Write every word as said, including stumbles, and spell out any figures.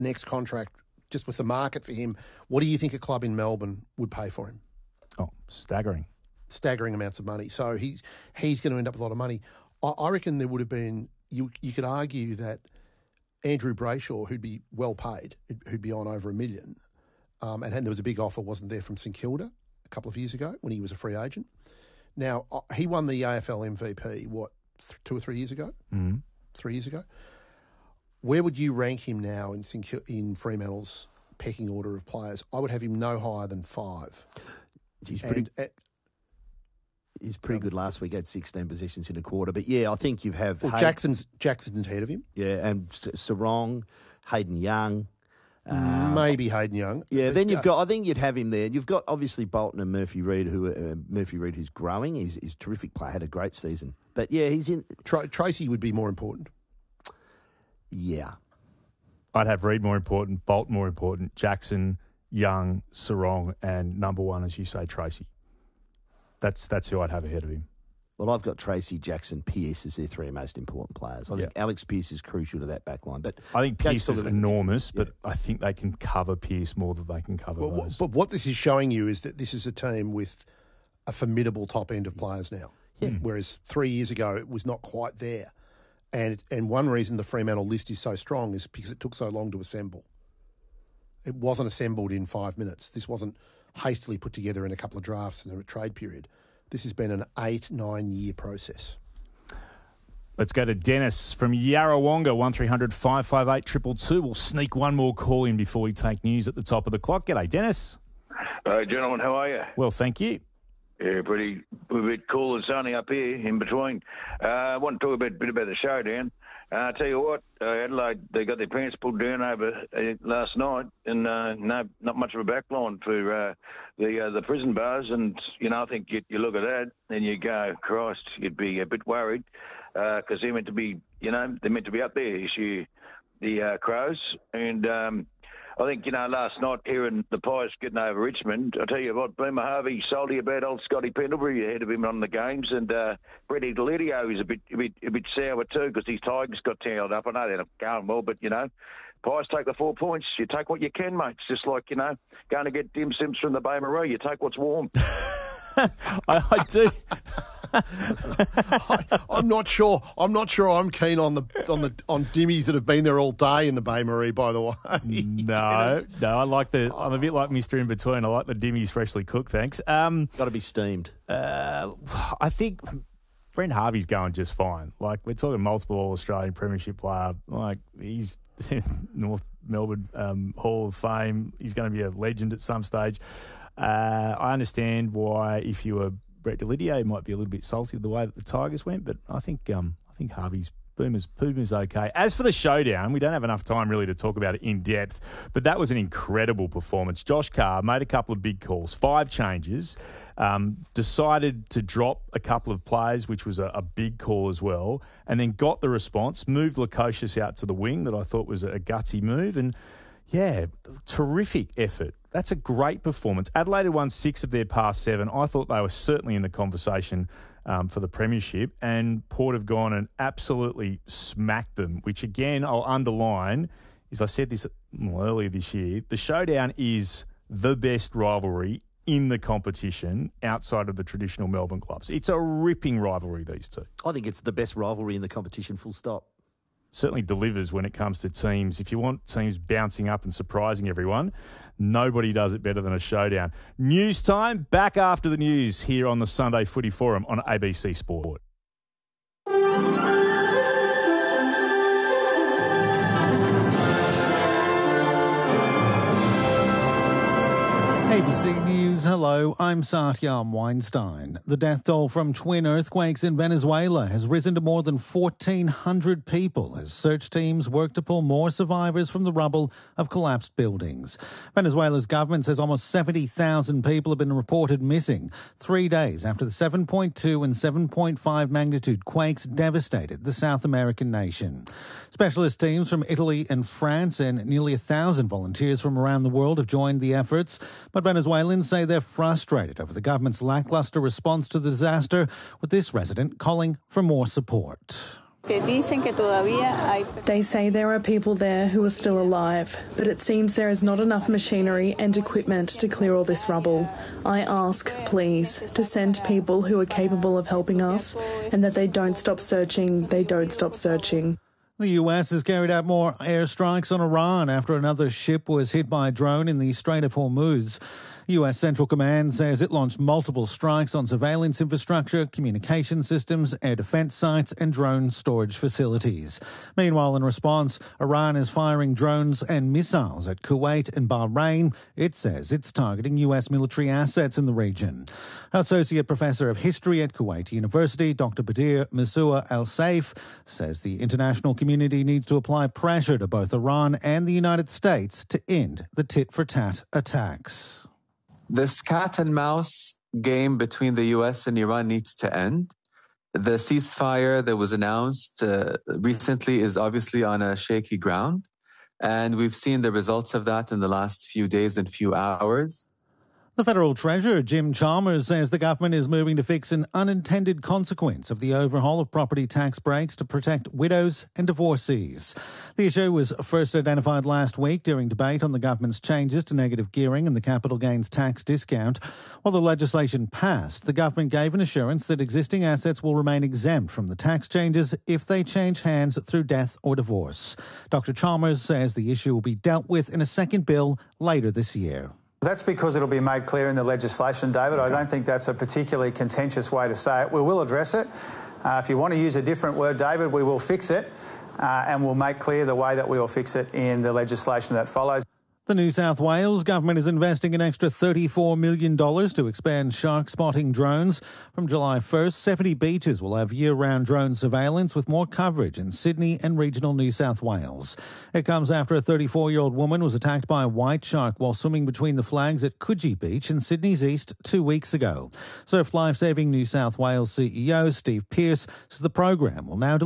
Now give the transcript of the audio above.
next contract, just with the market for him, what do you think a club in Melbourne would pay for him? Oh, staggering. Staggering amounts of money. So he's he's going to end up with a lot of money. I, I reckon there would have been, you you could argue that Andrew Brayshaw, who'd be well paid, who'd be on over a million, um, and, and there was a big offer, wasn't there, from St Kilda a couple of years ago when he was a free agent. Now, uh, he won the A F L M V P, what, th- two or three years ago? Mm-hmm. Three years ago? Where would you rank him now in, St Kil- in Fremantle's pecking order of players? I would have him no higher than five. He's pretty... And, uh, He's pretty good last week, had sixteen possessions in a quarter. But, yeah, I think you have... Well, Hay- Jackson's Jackson's ahead of him. Yeah, and Sarong, Hayden Young. Uh, Maybe Hayden Young. Yeah, then you've got... I think you'd have him there. You've got, obviously, Bolton and Murphy Reid, who uh, Murphy Reid, who's growing. He's, he's a terrific player, had a great season. But, yeah, he's in... Tra- Tracy would be more important. Yeah. I'd have Reid more important, Bolton more important, Jackson, Young, Sarong, and number one, as you say, Tracy. That's that's who I'd have ahead of him. Well, I've got Tracy, Jackson, Pearce as their three most important players. I think yeah. Alex Pearce is crucial to that back line. But I think Pearce is enormous, yeah. but I think they can cover Pearce more than they can cover well, those. But what this is showing you is that this is a team with a formidable top end of players now. Yeah. Whereas three years ago it was not quite there. And and one reason the Fremantle list is so strong is because it took so long to assemble. It wasn't assembled in five minutes. This wasn't hastily put together in a couple of drafts in a trade period. This has been an eight, nine-year process. Let's go to Dennis from Yarrawonga, one three hundred five five eight two two two. We'll sneak one more call in before we take news at the top of the clock. G'day, Dennis. Hello, gentlemen. How are you? Well, thank you. Yeah, pretty a bit cool and sunny up here in between. Uh, I want to talk a bit, bit about the showdown. Uh, I tell you what, uh, Adelaide, they got their pants pulled down over uh, last night, and uh, no, not much of a backline for uh, the uh, the prison bars. And you know, I think you, you look at that and you go, Christ, you'd be a bit worried because uh, they're meant to be, you know, they're meant to be up there this year, the uh, Crows, and. Um, I think, you know, last night hearing the Pies getting over Richmond, I tell you what, Boomer Harvey sold you about old Scotty Pendlebury ahead of him on the games, and uh, Brady Delidio is a bit, a bit a bit sour too because his Tigers got tangled up. I know they're not going well, but, you know, Pies take the four points. You take what you can, mate. It's just like, you know, going to get dim sims from the Bay Marie. You take what's warm. I, I do... I, I'm not sure. I'm not sure. I'm keen on the on the on dimmies that have been there all day in the Bay Marie. By the way, no, no. I like the. I'm a bit like Mister In Between. I like the dimmies freshly cooked. Thanks. Um, Got to be steamed. Uh, I think Brent Harvey's going just fine. Like we're talking multiple All Australian Premiership player. Like he's North Melbourne um, Hall of Fame. He's going to be a legend at some stage. Uh, I understand why if you were Brett Delidio might be a little bit salty with the way that the Tigers went, but I think um, I think Harvey's Boomer's Boomer's okay. As for the showdown, we don't have enough time really to talk about it in depth, but that was an incredible performance. Josh Carr made a couple of big calls, five changes, um, decided to drop a couple of players, which was a, a big call as well, and then got the response, moved Lukosius out to the wing that I thought was a gutsy move, and yeah, terrific effort. That's a great performance. Adelaide had won six of their past seven. I thought they were certainly in the conversation um, for the premiership, and Port have gone and absolutely smacked them, which again, I'll underline, is I said this well, earlier this year, the showdown is the best rivalry in the competition outside of the traditional Melbourne clubs. It's a ripping rivalry, these two. I think it's the best rivalry in the competition, full stop. Certainly delivers when it comes to teams. If you want teams bouncing up and surprising everyone, nobody does it better than a showdown. News time, back after the news here on the Sunday Footy Forum on A B C Sport. A B C News, hello, I'm Satyam Weinstein. The death toll from twin earthquakes in Venezuela has risen to more than fourteen hundred people as search teams work to pull more survivors from the rubble of collapsed buildings. Venezuela's government says almost seventy thousand people have been reported missing, three days after the seven point two and seven point five magnitude quakes devastated the South American nation. Specialist teams from Italy and France and nearly a thousand volunteers from around the world have joined the efforts, but Venezuelans say they're frustrated over the government's lacklustre response to the disaster, with this resident calling for more support. They say there are people there who are still alive, but it seems there is not enough machinery and equipment to clear all this rubble. I ask, please, to send people who are capable of helping us, and that they don't stop searching, they don't stop searching. The U S has carried out more airstrikes on Iran after another ship was hit by a drone in the Strait of Hormuz. U S Central Command says it launched multiple strikes on surveillance infrastructure, communication systems, air defence sites and drone storage facilities. Meanwhile, in response, Iran is firing drones and missiles at Kuwait and Bahrain. It says it's targeting U S military assets in the region. Associate Professor of History at Kuwait University, Doctor Badir Misua Al-Saif, says the international community needs to apply pressure to both Iran and the United States to end the tit-for-tat attacks. This cat and mouse game between the U S and Iran needs to end. The ceasefire that was announced uh, recently is obviously on a shaky ground, and we've seen the results of that in the last few days and few hours. The Federal Treasurer, Jim Chalmers, says the government is moving to fix an unintended consequence of the overhaul of property tax breaks to protect widows and divorcees. The issue was first identified last week during debate on the government's changes to negative gearing and the capital gains tax discount. While the legislation passed, the government gave an assurance that existing assets will remain exempt from the tax changes if they change hands through death or divorce. Doctor Chalmers says the issue will be dealt with in a second bill later this year. That's because it'll be made clear in the legislation, David. I don't think that's a particularly contentious way to say it. We will address it. Uh, if you want to use a different word, David, we will fix it, uh, and we'll make clear the way that we will fix it in the legislation that follows. The New South Wales government is investing an extra thirty-four million dollars to expand shark spotting drones. From July first, seventy beaches will have year-round drone surveillance with more coverage in Sydney and regional New South Wales. It comes after a thirty-four-year-old woman was attacked by a white shark while swimming between the flags at Coogee Beach in Sydney's east two weeks ago. Surf Lifesaving New South Wales C E O Steve Pearce says the program will now